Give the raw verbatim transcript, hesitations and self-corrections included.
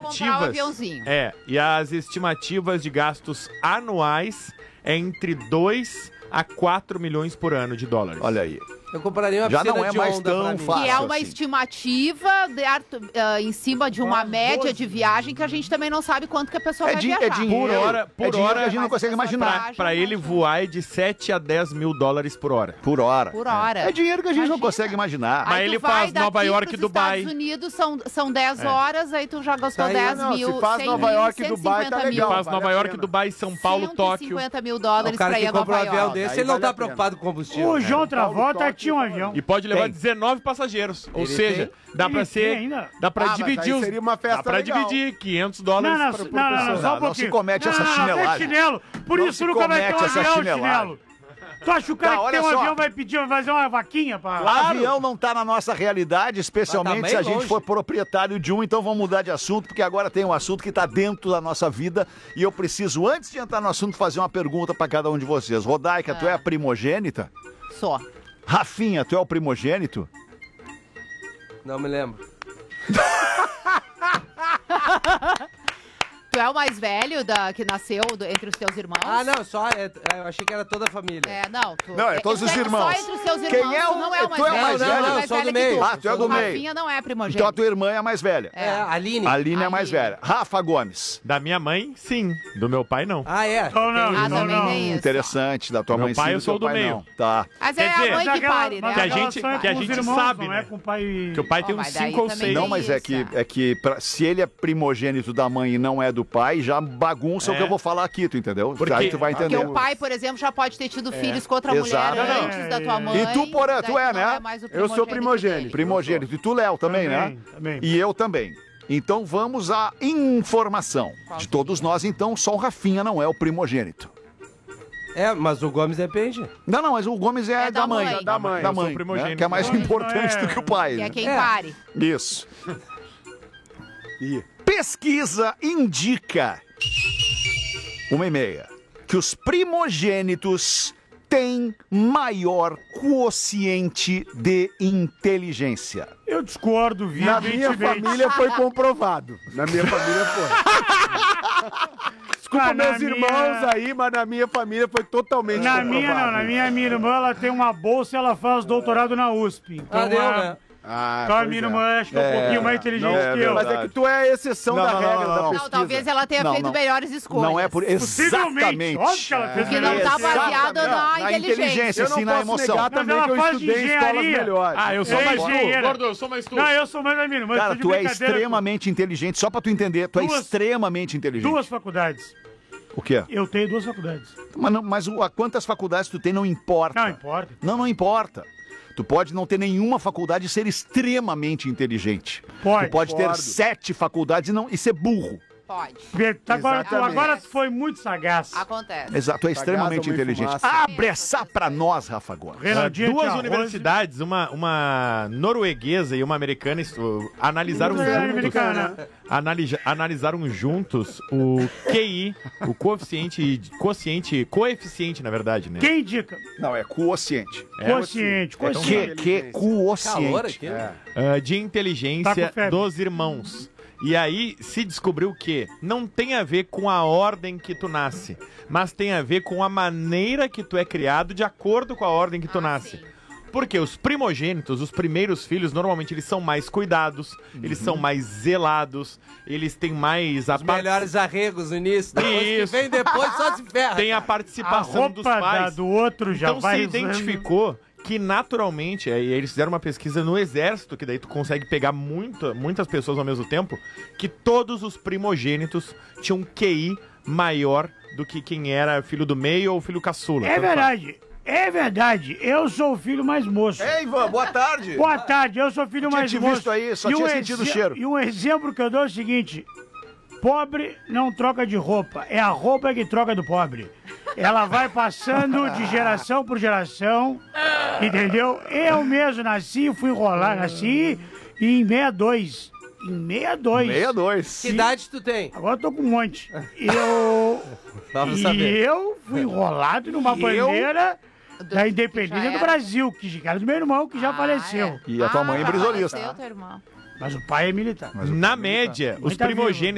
estimativas... um aviãozinho. É, e as estimativas de gastos anuais é entre dois a quatro milhões por ano de dólares. Olha aí. Eu compraria uma Já piscina não é de mais onda pra tão mim. fácil. Que é uma assim. estimativa de, uh, em cima de uma média de viagem que a gente também não sabe quanto que a pessoa É vai di- é viajar. dinheiro. Por hora, por É dinheiro hora que a gente não Mas consegue essa imaginar. viagem- pra ele voar é de sete a dez mil dólares por hora. Por hora. Por hora. É dinheiro que a gente não Imagina. consegue imaginar. Mas Aí tu ele vai faz Nova daqui York e pros Dubai. Estados Unidos são, são dez É. horas, aí tu já gastou Tá aí, dez não, mil, se faz cem Nova mil, York e cento e Dubai, tá cinquenta mil. legal. Faz vale Nova a York, pena. Dubai, São Paulo, Tóquio. cento e cinquenta mil O dólares cara pra ir que a compra um Nova avião York. desse, Aí ele não vale tá a pena. preocupado com combustível. O João Paulo Travolta Tóquio tinha um também. avião. E pode levar Tem. dezenove passageiros. Ou Ele seja, tem? dá Ele pra tem ser. ainda? Dá pra Ah, mas dividir aí os. seria uma festa Dá pra legal. dividir quinhentos Não, dólares não, por, por não, não, pessoa. não, só um Não, não se pouquinho. comete Não, essa não, não, chinelagem. tem chinelo. Por Não isso se tu nunca vai ter um comete essa avião, chinelagem. chinelo. Tu acha que o cara Tá, que tem olha um só. avião vai pedir, vai fazer uma vaquinha pra... O avião não tá na nossa realidade, especialmente Mas se tá a bem gente longe. for proprietário de um, então vamos mudar de assunto, porque agora tem um assunto que tá dentro da nossa vida e eu preciso, antes de entrar no assunto, fazer uma pergunta pra cada um de vocês. Rodaica, tu é a primogênita? Só. Rafinha, tu é o primogênito? Não me lembro. Tu é o mais velho da, que nasceu do- entre os teus irmãos? Ah, não, só. É, é, eu achei que era toda a família. É, não. Tu, Não, é todos tu os irmãos. Só entre os teus irmãos, Quem é o- tu não é o mais tu é o velho. mais tu velho? é Não, mais sou do velha que meio. tu. Ah, tu é do O meio. Rafinha não é Então a primogênito. tua irmã é a mais velha. É, a Aline. A Aline é a mais Aline. velha. Rafa Gomes. Da minha mãe, sim. Do meu pai, não. Ah, é. Então não, Ah, então também não. tem isso. Interessante, da tua Meu mãe pai, sim, eu do sou teu do pai meio. não. Tá. Mas Quer é dizer, a mãe que aquela- pare, né? mas Que a aquela gente- só é que a com os gente irmãos, sabe, não né? é com o pai... Que o pai tem Ó, uns mas daí cinco ou também seis. Não, mas é que, isso. é que pra- se ele é primogênito da mãe e não é do pai, já bagunça o É. que eu vou falar aqui, tu entendeu? Porque- Aí tu vai Porque entender. o pai, por exemplo, já pode ter tido filhos com outra Exato. mulher Não, não. antes da tua mãe. E tu, Porã, tu daí é, não né? mais o Eu sou primogênito. dele. Primogênito. E tu, Léo, também, Também, né? também. E eu também. Então vamos à informação. Qual De que todos nós, então, só o Rafinha não é o primogênito. É, mas o Gomes depende. Não, não, mas o Gomes é, É da da mãe. mãe. Da mãe. Da Eu sou mãe, primogênito. né? Que é mais Gomes importante não é- do que o pai. Que é né? quem É. pare. Isso. Ih. Pesquisa indica, uma e meia, que os primogênitos têm maior quociente de inteligência. Eu discordo Na minha veementemente. família foi comprovado. Na minha família foi. Desculpa Ah, na meus minha- irmãos aí, mas na minha família foi totalmente Na comprovado. minha não, na minha, minha irmã, ela tem uma bolsa e ela faz doutorado na U S P. Então, Ah, deu, a- né? Ah, então a pois minha é. irmã acho que é um É, pouquinho mais inteligente não é que eu. Mas é que tu é a exceção Não, da não, não, regra não, da não. pesquisa. Não, talvez ela tenha Não, feito não. melhores escolhas. Não é por Possivelmente. exatamente. Óbvio que ela fez Que não tá melhor. baseado na Na inteligência. inteligência, Eu sim, não na posso emoção. negar também ela que eu faz estudei em escolas engenharia. melhores. Ah, eu sou É mais tu. engenheiro. Gordo, eu sou mais tu. Não, eu sou mais da minha irmã. Cara, tô de tu é brincadeira extremamente inteligente, só pra tu entender, tu é Duas- extremamente com inteligente. duas faculdades. O quê? Eu tenho duas faculdades. Mas, não, mas o- a quantas faculdades tu tem não importa. Não importa. Não, não importa. Tu pode não ter nenhuma faculdade e ser extremamente inteligente. Pode. Tu pode ter Concordo. sete faculdades e, não, e ser burro. Pode. Tá, Agora, tu, Exatamente. agora tu foi muito sagaz. Acontece. Exato, tu é extremamente Sagaz, inteligente. homem fumaça. Abre essa pra nós, Rafa Gomes. Renaldinho Duas tinha arroz. universidades, uma, uma norueguesa e uma americana, estu- analisaram Duas juntos, americanas. analisa- analisaram juntos o Q I, o coeficiente, coeficiente, coeficiente, na verdade, né? Quem indica? Não, é quociente. Consciente. então Consciente. Que, que quociente. Calor aqui, né? Ah, de Tá inteligência com febre. dos irmãos. E aí se descobriu que não tem a ver com a ordem que tu nasce, mas tem a ver com a maneira que tu é criado de acordo com a ordem que tu Ah, nasce. sim. Porque os primogênitos, os primeiros filhos, normalmente eles são mais cuidados, eles são mais zelados, eles têm mais a Os melhores arregos no início. Depois que Isso. vem depois só se ferra. tem a A participação dos roupa da, pais. do outro já Então vai se usando. identificou que naturalmente, aí eles fizeram uma pesquisa no exército, que daí tu consegue pegar muita, muitas pessoas ao mesmo tempo, que todos os primogênitos tinham um Q I maior do que quem era filho do meio ou filho caçula. É tanto faz. verdade. É verdade. Eu sou o filho mais moço. Ei, Ivan, boa tarde. Boa tarde, eu sou o filho Tinha mais te moço. visto aí, só E tinha um sentido o exe- cheiro. E um exemplo que eu dou é o seguinte: pobre não troca de roupa, é a roupa que troca do pobre. Ela vai passando de geração por geração, entendeu? Eu mesmo nasci, fui enrolar, nasci em sessenta e dois. Em sessenta e dois. sessenta e dois. Que idade tu tem? Agora eu tô com um monte. Eu. Vamos e saber. eu fui enrolado numa E eu? bandeira Do- da que independência já do era. Brasil, que era do meu irmão, que já Ah, faleceu. é. E a tua mãe é Ah, brisolista. faleceu teu irmão. Mas o pai é militar. Mas o Na pai é militar. média, Mãe os tá viva. primogênitos